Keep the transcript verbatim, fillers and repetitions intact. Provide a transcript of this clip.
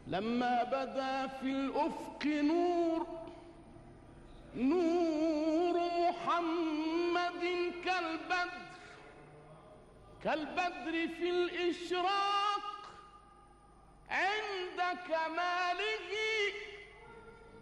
لما بدا في الأفق نور نور محمد كالبدر كالبدر في الإشراق عند كمال